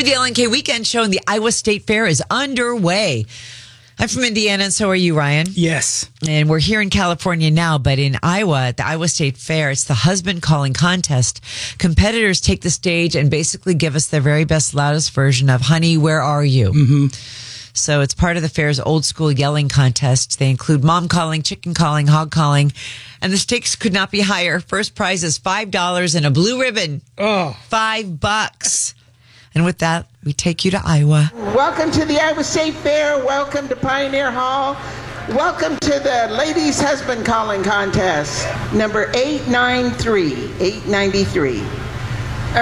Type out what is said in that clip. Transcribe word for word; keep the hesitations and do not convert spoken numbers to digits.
For the L N K Weekend Show, and the Iowa State Fair is underway. I'm from Indiana, and so are you, Ryan. Yes. And we're here in California now, but in Iowa, at the Iowa State Fair, it's the husband calling contest. Competitors take the stage and basically give us their very best, loudest version of, honey, where are you? Mm-hmm. So it's part of the fair's old school yelling contest. They include mom calling, chicken calling, hog calling, and the stakes could not be higher. First prize is five dollars and a blue ribbon. Oh. Five bucks. And with that, we take you to Iowa. Welcome to the Iowa State Fair. Welcome to Pioneer Hall. Welcome to the Ladies Husband Calling Contest, number eight ninety-three. eight ninety-three.